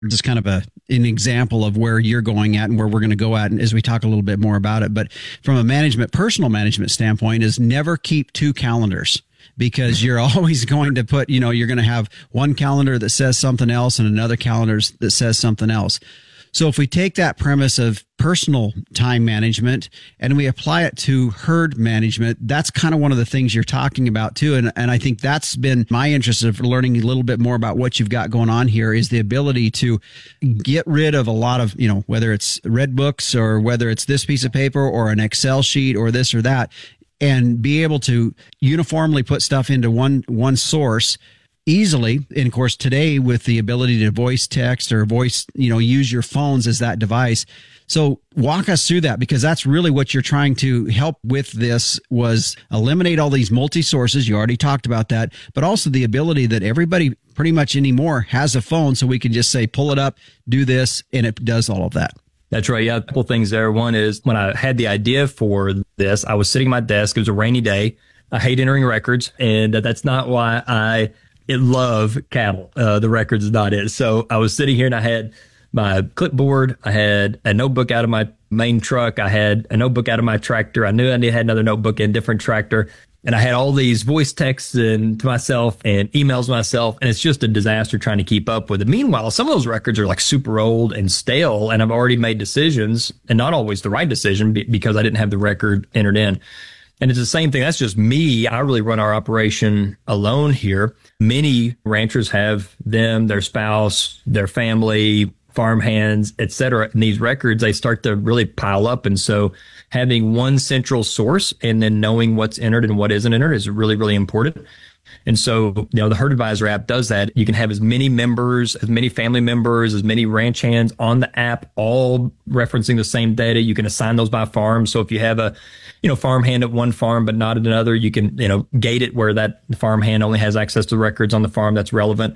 just kind of an example of where you're going at and where we're going to go at as we talk a little bit more about it. But from a personal management standpoint, is never keep two calendars, because you're always going to put, you're going to have one calendar that says something else and another calendar that says something else. So if we take that premise of personal time management and we apply it to herd management, that's kind of one of the things you're talking about too. And I think that's been my interest of learning a little bit more about what you've got going on here, is the ability to get rid of a lot of, whether it's red books or whether it's this piece of paper or an Excel sheet or this or that, and be able to uniformly put stuff into one source easily. And of course, today with the ability to voice text or use your phones as that device. So walk us through that, because that's really what you're trying to help with this, was eliminate all these multi-sources. You already talked about that, but also the ability that everybody pretty much anymore has a phone. So we can just say, pull it up, do this, and it does all of that. That's right. Yeah. A couple things there. One is, when I had the idea for this, I was sitting at my desk. It was a rainy day. I hate entering records, and that's not why I love cattle. The records is not it. So I was sitting here and I had my clipboard. I had a notebook out of my main truck. I had a notebook out of my tractor. I knew I had another notebook in a different tractor. And I had all these voice texts to myself and emails myself. And it's just a disaster trying to keep up with it. Meanwhile, some of those records are like super old and stale, and I've already made decisions, and not always the right decision because I didn't have the record entered in. And it's the same thing. That's just me. I really run our operation alone here. Many ranchers have them, their spouse, their family, farm hands, et cetera. And these records, they start to really pile up. And so having one central source and then knowing what's entered and what isn't entered is really, really important. And so, the Herd Advisor app does that. You can have as many members, as many family members, as many ranch hands on the app, all referencing the same data. You can assign those by farm. So if you have a, farm hand at one farm, but not at another, you can, gate it where that farm hand only has access to records on the farm that's relevant.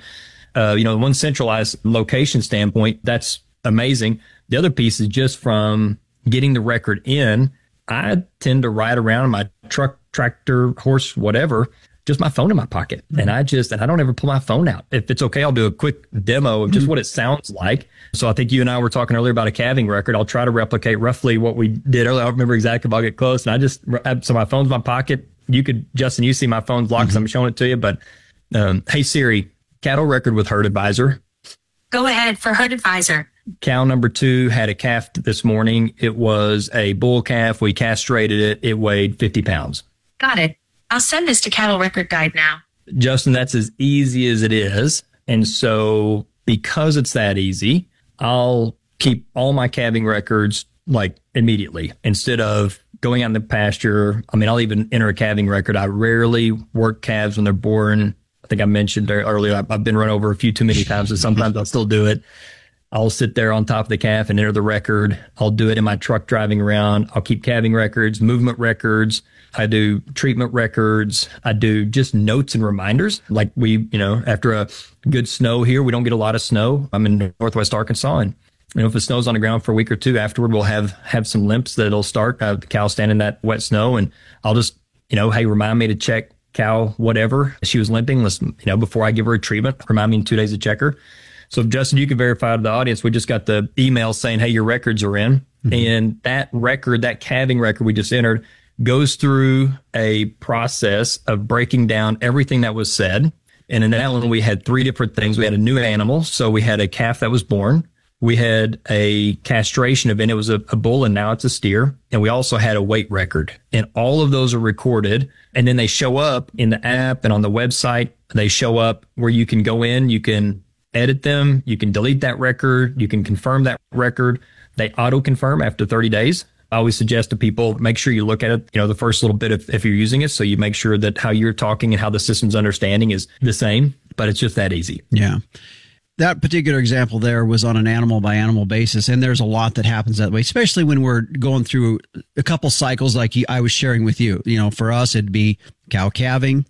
One centralized location standpoint, that's amazing. The other piece is just from getting the record in. I tend to ride around in my truck, tractor, horse, whatever, just my phone in my pocket. And I don't ever pull my phone out. If it's okay, I'll do a quick demo of just what it sounds like. So I think you and I were talking earlier about a calving record. I'll try to replicate roughly what we did earlier. I don't remember exactly if I'll get close. And so my phone's in my pocket. Justin, you see my phone's locked because I'm showing it to you. But hey, Siri, cattle record with Herd Advisor. Go ahead for Herd Advisor. Cow number 2 had a calf this morning. It was a bull calf. We castrated it. It weighed 50 pounds. Got it. I'll send this to Cattle Record Guide now. Justin, that's as easy as it is. And so because it's that easy, I'll keep all my calving records like immediately instead of going out in the pasture. I'll even enter a calving record. I rarely work calves when they're born. I think I mentioned earlier, I've been run over a few too many times, and sometimes I'll still do it. I'll sit there on top of the calf and enter the record. I'll do it in my truck driving around. I'll keep calving records, movement records. I do treatment records. I do just notes and reminders. Like after a good snow here, we don't get a lot of snow. I'm in Northwest Arkansas, and if it snows on the ground for a week or two afterward, we'll have some limps that'll start. The cow standing in that wet snow, and I'll just, hey, remind me to check cow whatever. She was limping. Let's, before I give her a treatment, remind me in 2 days to check her. So Justin, you can verify to the audience. We just got the email saying, hey, your records are in. And that record, that calving record we just entered, goes through a process of breaking down everything that was said. And in that one, we had 3 different things. We had a new animal. So we had a calf that was born. We had a castration event. It was a bull, and now it's a steer. And we also had a weight record. And all of those are recorded. And then they show up in the app and on the website. They show up where you can go in, you can edit them, you can delete that record, you can confirm that record. They auto-confirm after 30 days. I always suggest to people, make sure you look at it, the first little bit if you're using it, so you make sure that how you're talking and how the system's understanding is the same, but it's just that easy. Yeah. That particular example there was on an animal by animal basis, and there's a lot that happens that way, especially when we're going through a couple cycles like I was sharing with you. For us, it'd be cow calving,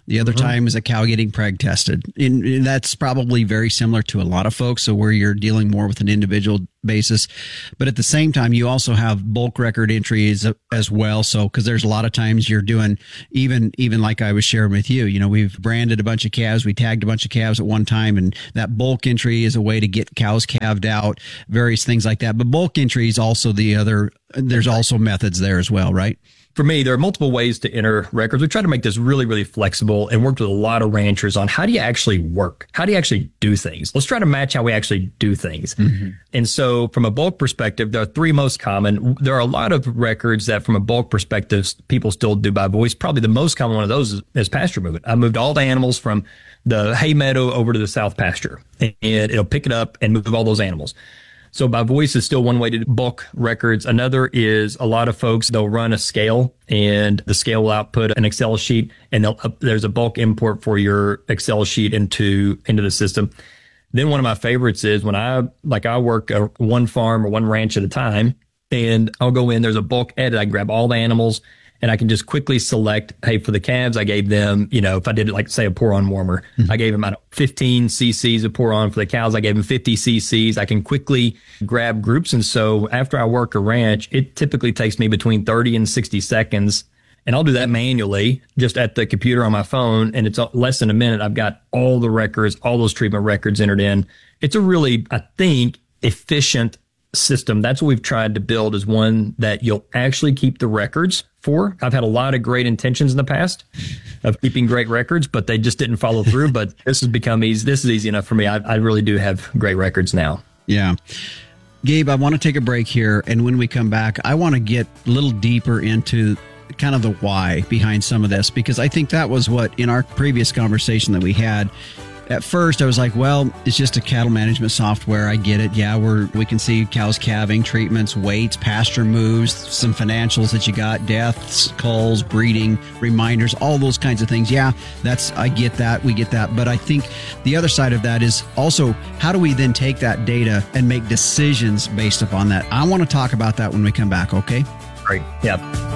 The other time is a cow getting preg tested. And that's probably very similar to a lot of folks. So where you're dealing more with an individual basis, but at the same time, you also have bulk record entries as well. So, cause there's a lot of times you're doing even like I was sharing with you, we've branded a bunch of calves. We tagged a bunch of calves at one time, and that bulk entry is a way to get cows calved out, various things like that. But bulk entry is also there's also methods there as well, right? For me, there are multiple ways to enter records. We try to make this really, really flexible and worked with a lot of ranchers on how do you actually work? How do you actually do things? Let's try to match how we actually do things. And so from a bulk perspective, there are three most common. There are a lot of records that from a bulk perspective, people still do by voice. Probably the most common one of those is pasture movement. I moved all the animals from the hay meadow over to the south pasture, and it'll pick it up and move all those animals. So by voice is still one way to do bulk records. Another is a lot of folks, they'll run a scale, and the scale will output an Excel sheet, and there's a bulk import for your Excel sheet into the system. Then one of my favorites is when I work one farm or one ranch at a time, and I'll go in, there's a bulk edit. I grab all the animals, and I can just quickly select, hey, for the calves, I gave them, if I did it like, say, a pour-on warmer, I gave them 15 cc's of pour-on. For the cows, I gave them 50 cc's. I can quickly grab groups. And so after I work a ranch, it typically takes me between 30 and 60 seconds. And I'll do that manually just at the computer on my phone. And it's less than a minute. I've got all the records, all those treatment records entered in. It's a really, I think, efficient system. That's what we've tried to build, is one that you'll actually keep the records for. I've had a lot of great intentions in the past of keeping great records, but they just didn't follow through. But this has become easy. This is easy enough for me. I really do have great records now. Yeah. Gabe, I want to take a break here. And when we come back, I want to get a little deeper into kind of the why behind some of this, because I think that was what in our previous conversation that we had. At first, I was like, well, it's just a cattle management software. I get it. Yeah, we can see cows calving, treatments, weights, pasture moves, some financials that you got, deaths, culls, breeding, reminders, all those kinds of things. Yeah, I get that. We get that. But I think the other side of that is also, how do we then take that data and make decisions based upon that? I want to talk about that when we come back, okay? Great. Yeah.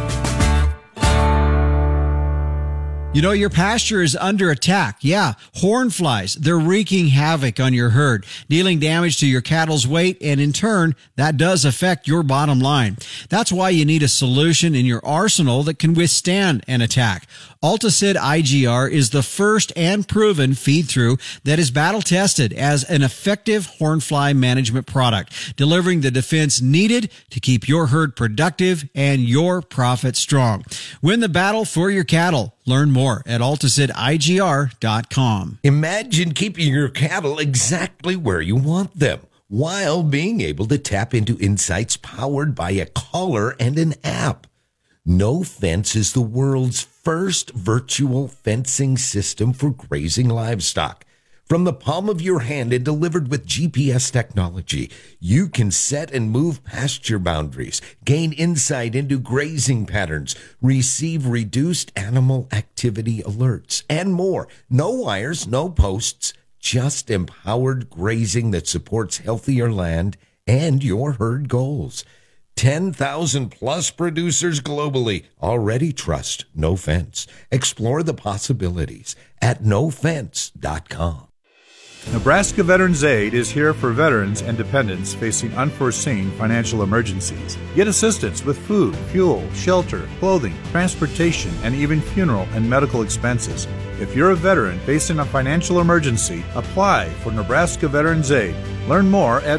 Your pasture is under attack. Yeah, horn flies. They're wreaking havoc on your herd, dealing damage to your cattle's weight, and in turn, that does affect your bottom line. That's why you need a solution in your arsenal that can withstand an attack. Alticid IGR is the first and proven feed-through that is battle-tested as an effective hornfly management product, delivering the defense needed to keep your herd productive and your profit strong. Win the battle for your cattle. Learn more at AlticidIGR.com. Imagine keeping your cattle exactly where you want them, while being able to tap into insights powered by a collar and an app. No Fence is the world's first virtual fencing system for grazing livestock. From the palm of your hand and delivered with GPS technology, you can set and move pasture boundaries, gain insight into grazing patterns, receive reduced animal activity alerts, and more. No wires, no posts, just empowered grazing that supports healthier land and your herd goals. 10,000 plus producers globally already trust No Fence. Explore the possibilities at nofence.com. Nebraska Veterans Aid is here for veterans and dependents facing unforeseen financial emergencies. Get assistance with food, fuel, shelter, clothing, transportation, and even funeral and medical expenses. If you're a veteran facing a financial emergency, apply for Nebraska Veterans Aid. Learn more at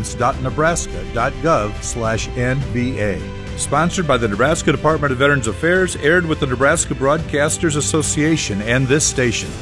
veterans.nebraska.gov/NVA. Sponsored by the Nebraska Department of Veterans Affairs, aired with the Nebraska Broadcasters Association and this station.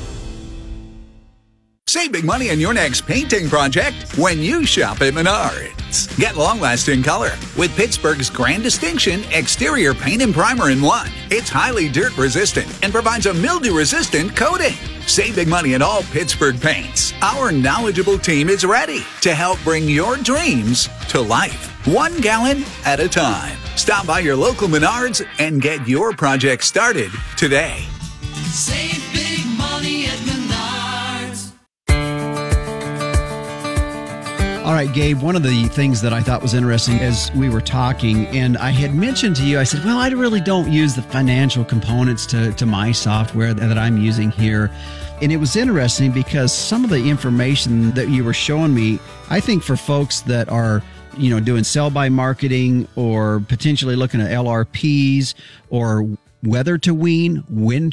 Save big money on your next painting project when you shop at Menards. Get long-lasting color with Pittsburgh's Grand Distinction Exterior Paint and Primer in one. It's highly dirt-resistant and provides a mildew-resistant coating. Save big money on all Pittsburgh paints. Our knowledgeable team is ready to help bring your dreams to life, 1 gallon at a time. Stop by your local Menards and get your project started today. Save big money at Menards. All right, Gabe, one of the things that I thought was interesting as we were talking, and I had mentioned to you, I said, well, I really don't use the financial components to my software that I'm using here. And it was interesting because some of the information that you were showing me, I think for folks that are, doing sell-by marketing or potentially looking at LRPs or whether to wean, when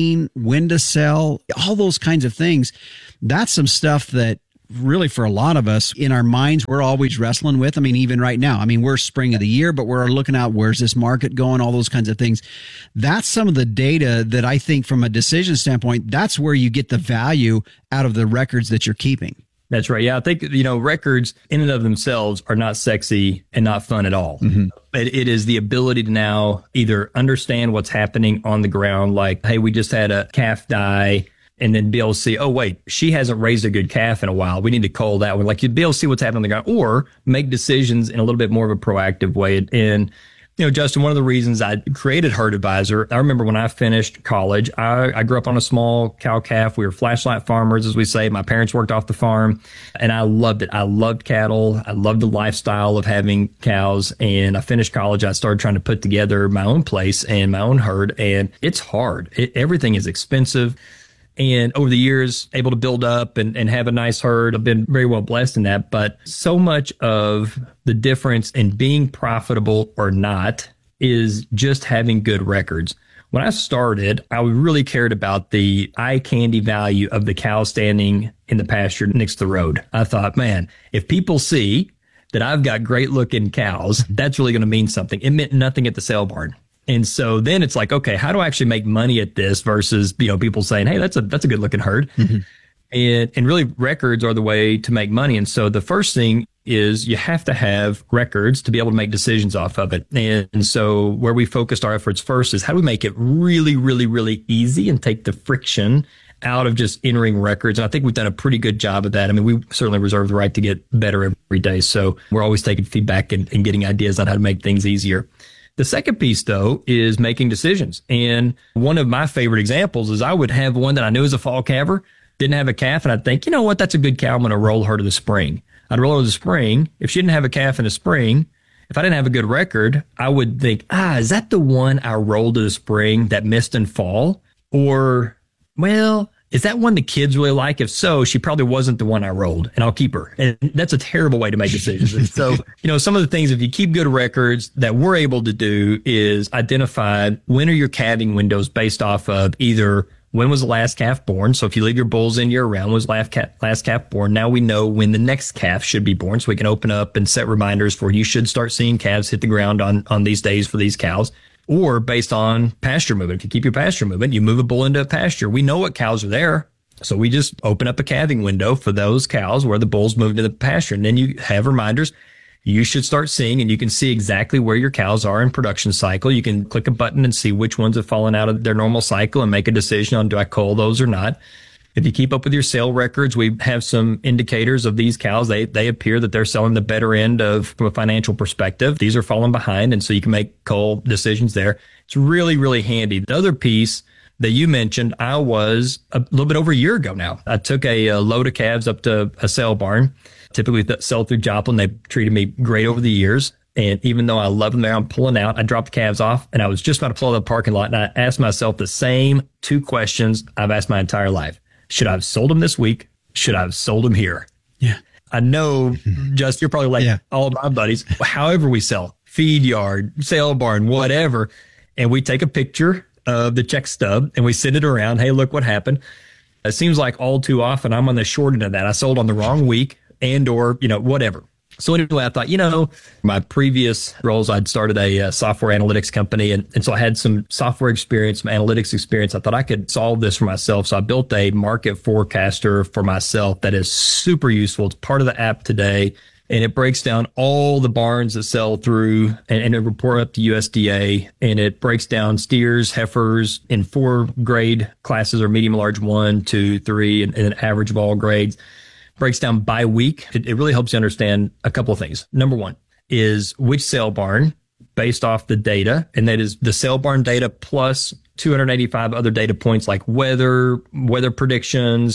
to sell, all those kinds of things, that's some stuff that really for a lot of us in our minds, we're always wrestling with. I mean, even right now, we're spring of the year, but we're looking out, where's this market going? All those kinds of things. That's some of the data that I think from a decision standpoint, that's where you get the value out of the records that you're keeping. That's right. Yeah. I think, records in and of themselves are not sexy and not fun at all. Mm-hmm. It is the ability to now either understand what's happening on the ground, like, hey, we just had a calf die. And then be able to see, oh, wait, she hasn't raised a good calf in a while. We need to cull that one. Like you'd be able to see what's happening on the ground or make decisions in a little bit more of a proactive way. And, Justin, one of the reasons I created Herd Advisor, I remember when I finished college, I grew up on a small cow calf. We were flashlight farmers, as we say. My parents worked off the farm and I loved it. I loved cattle. I loved the lifestyle of having cows. And I finished college. I started trying to put together my own place and my own herd. And it's hard. Everything is expensive. And over the years, able to build up and have a nice herd. I've been very well blessed in that. But so much of the difference in being profitable or not is just having good records. When I started, I really cared about the eye candy value of the cow standing in the pasture next to the road. I thought, man, if people see that I've got great looking cows, that's really going to mean something. It meant nothing at the sale barn. And so then it's like, okay, how do I actually make money at this versus, people saying, hey, that's a good looking herd. Mm-hmm. And really records are the way to make money. And so the first thing is you have to have records to be able to make decisions off of it. And so where we focused our efforts first is how do we make it really, really, really easy and take the friction out of just entering records. And I think we've done a pretty good job of that. We certainly reserve the right to get better every day. So we're always taking feedback and getting ideas on how to make things easier. The second piece, though, is making decisions. And one of my favorite examples is I would have one that I knew was a fall calver, didn't have a calf, and I'd think, you know what, that's a good cow. I'm going to roll her to the spring. I'd roll her to the spring. If she didn't have a calf in the spring, if I didn't have a good record, I would think, is that the one I rolled to the spring that missed in fall? Or, well, is that one the kids really like? If so, she probably wasn't the one I rolled, and I'll keep her. And that's a terrible way to make decisions. And so, some of the things, if you keep good records that we're able to do is identify when are your calving windows based off of either when was the last calf born. So if you leave your bulls in year round, was last calf born. Now we know when the next calf should be born. So we can open up and set reminders for you should start seeing calves hit the ground on these days for these cows. Or based on pasture movement. If you keep your pasture movement, you move a bull into a pasture. We know what cows are there. So we just open up a calving window for those cows where the bulls moved to the pasture. And then you have reminders you should start seeing, and you can see exactly where your cows are in production cycle. You can click a button and see which ones have fallen out of their normal cycle and make a decision on do I cull those or not. If you keep up with your sale records, we have some indicators of these cows. They appear that they're selling the better end from a financial perspective. These are falling behind, and so you can make cull decisions there. It's really, really handy. The other piece that you mentioned, I was a little bit over a year ago now. I took a load of calves up to a sale barn, typically sell through Joplin. They've treated me great over the years. And even though I love them there, I'm pulling out. I dropped the calves off, and I was just about to pull out of the parking lot, and I asked myself the same two questions I've asked my entire life. Should I have sold them this week? Should I have sold them here? Yeah. I know, Just, you're probably like all of my buddies, however we sell, feed yard, sale barn, whatever. And we take a picture of the check stub and we send it around. Hey, look what happened. It seems like all too often I'm on the short end of that. I sold on the wrong week and or, whatever. So anyway, I thought, my previous roles, I'd started a software analytics company. And so I had some software experience, some analytics experience. I thought I could solve this for myself. So I built a market forecaster for myself that is super useful. It's part of the app today. And it breaks down all the barns that sell through and it report up to USDA. And it breaks down steers, heifers in 4 grade classes or medium, large 1, 2, 3, and an average of all grades. Breaks down by week. It really helps you understand a couple of things. Number one is which sale barn based off the data. And that is the sale barn data plus 285 other data points like weather predictions,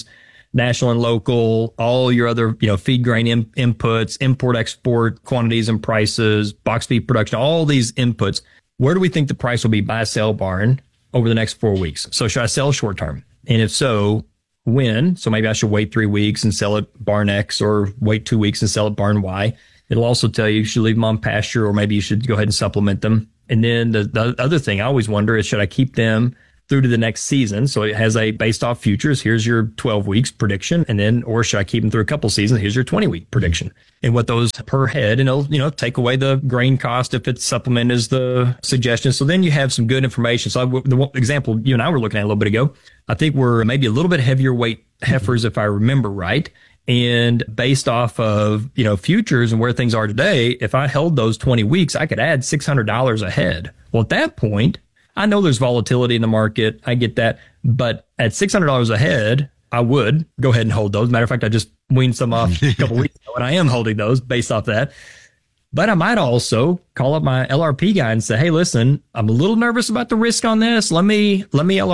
national and local, all your other, feed grain inputs, import, export quantities and prices, box feed production, all these inputs. Where do we think the price will be by sale barn over the next 4 weeks? So should I sell short term? And if so, when? So maybe I should wait 3 weeks and sell it barn X, or wait 2 weeks and sell it barn Y. It'll also tell you should leave them on pasture, or maybe you should go ahead and supplement them. And then the other thing I always wonder is, should I keep them through to the next season? So it has a based off futures. Here's your 12 weeks prediction. And then, or should I keep them through a couple seasons? Here's your 20-week prediction. And what those per head, and it'll, take away the grain cost if it's supplement is the suggestion. So then you have some good information. So the example you and I were looking at a little bit ago, I think we're maybe a little bit heavier weight heifers, if I remember right. And based off of, futures and where things are today, if I held those 20 weeks, I could add $600 a head. Well, at that point, I know there's volatility in the market. I get that. But at $600 a head, I would go ahead and hold those. Matter of fact, I just weaned some off a couple weeks ago, and I am holding those based off that. But I might also call up my LRP guy and say, hey, listen, I'm a little nervous about the risk on this. Let me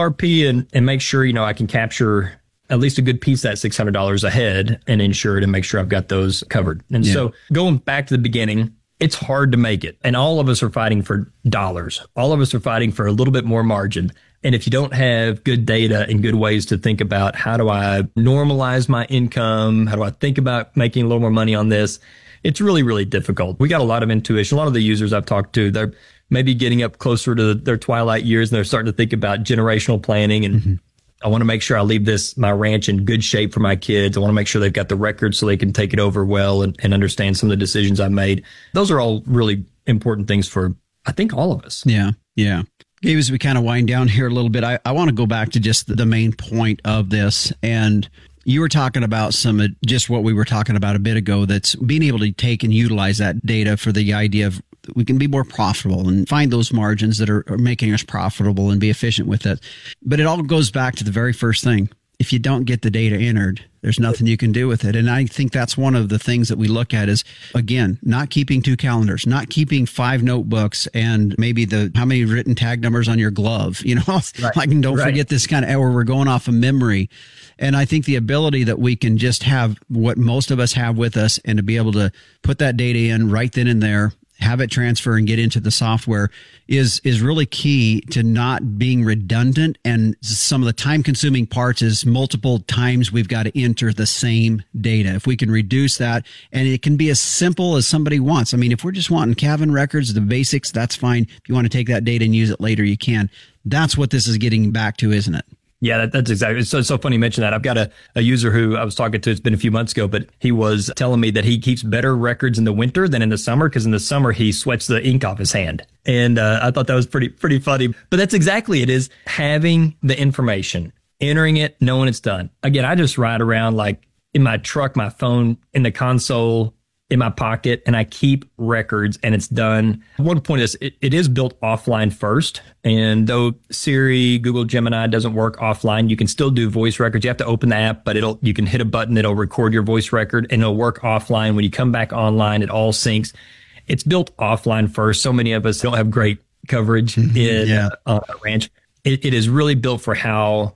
LRP and make sure, I can capture at least a good piece of that $600 a head and insure it and make sure I've got those covered. And so going back to the beginning, it's hard to make it. And all of us are fighting for dollars. All of us are fighting for a little bit more margin. And if you don't have good data and good ways to think about how do I normalize my income, how do I think about making a little more money on this, it's really, really difficult. We got a lot of intuition. A lot of the users I've talked to, they're maybe getting up closer to their twilight years, and they're starting to think about generational planning. And I want to make sure I leave my ranch in good shape for my kids. I want to make sure they've got the records so they can take it over well and understand some of the decisions I've made. Those are all really important things for, I think, all of us. Yeah. Yeah. Gabe, as we kind of wind down here a little bit, I want to go back to just the main point of this. And you were talking about just what we were talking about a bit ago, that's being able to take and utilize that data for the idea of we can be more profitable and find those margins that are making us profitable and be efficient with it. But it all goes back to the very first thing. If you don't get the data entered, there's nothing you can do with it. And I think that's one of the things that we look at is, again, not keeping 2 calendars, not keeping 5 notebooks and maybe how many written tag numbers on your glove, like, and don't forget this kind of where we're going off of memory. And I think the ability that we can just have what most of us have with us and to be able to put that data in right then and there, have it transfer and get into the software is really key to not being redundant. And some of the time consuming parts is multiple times we've got to enter the same data. If we can reduce that, and it can be as simple as somebody wants. I mean, if we're just wanting Calvin records, the basics, that's fine. If you want to take that data and use it later, you can. That's what this is getting back to, isn't it? Yeah, that's exactly. It's so funny you mention that. I've got a user who I was talking to, it's been a few months ago, but he was telling me that he keeps better records in the winter than in the summer, because in the summer he sweats the ink off his hand. And I thought that was pretty funny. But that's exactly it, is having the information, entering it, knowing it's done. Again, I just ride around like in my truck, my phone in the console, in my pocket, and I keep records, and it's done. One point is it is built offline first. And though Siri, Google Gemini doesn't work offline, you can still do voice records. You have to open the app, but you can hit a button, it'll record your voice record, and it'll work offline. When you come back online, it all syncs. It's built offline first. So many of us don't have great coverage in a ranch. It is really built for how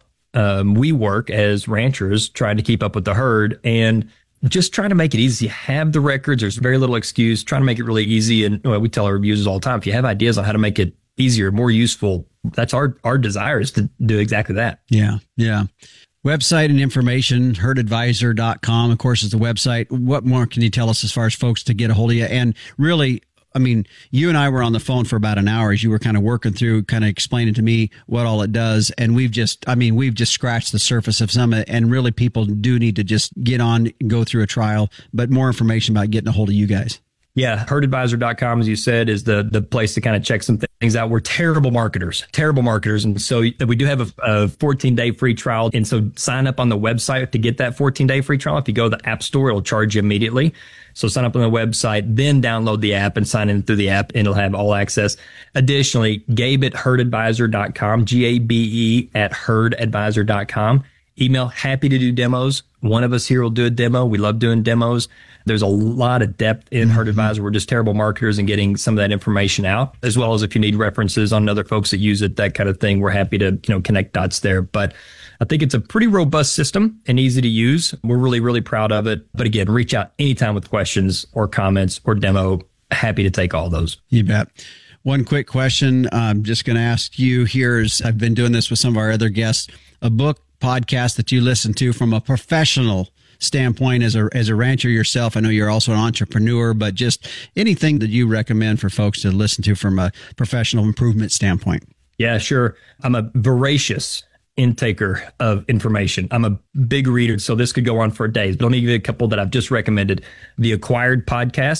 we work as ranchers, trying to keep up with the herd, and just trying to make it easy. Have the records. There's very little excuse. Trying to make it really easy. And we tell our users all the time, if you have ideas on how to make it easier, more useful, that's our desire, is to do exactly that. Yeah. Yeah. Website and information, herdadvisor.com, of course, is the website. What more can you tell us as far as folks to get a hold of you? And really, I mean, you and I were on the phone for about an hour as you were kind of working through, kind of explaining to me what all it does. And we've just scratched the surface of some of it. And really, people do need to just get on and go through a trial, but more information about getting a hold of you guys. Yeah. Herdadvisor.com, as you said, is the place to kind of check some things out. We're terrible marketers. And so we do have a 14-day free trial. And so sign up on the website to get that 14-day free trial. If you go to the App Store, it'll charge you immediately. So sign up on the website, then download the app and sign in through the app, and it'll have all access. Additionally, Gabe at herdadvisor.com, GABE at herdadvisor.com. Email, happy to do demos. One of us here will do a demo. We love doing demos. There's a lot of depth in Herd Advisor. We're just terrible marketers in getting some of that information out, as well as if you need references on other folks that use it, that kind of thing. We're happy to, connect dots there. But I think it's a pretty robust system and easy to use. We're really, really proud of it. But again, reach out anytime with questions or comments or demo. Happy to take all those. You bet. One quick question I'm just going to ask you here is, I've been doing this with some of our other guests, a book, podcast that you listen to from a professional standpoint as a rancher yourself. I know you're also an entrepreneur, but just anything that you recommend for folks to listen to from a professional improvement standpoint. Yeah, sure. I'm a voracious intaker of information. I'm a big reader, so this could go on for days, but let me give you a couple that I've just recommended. The Acquired Podcast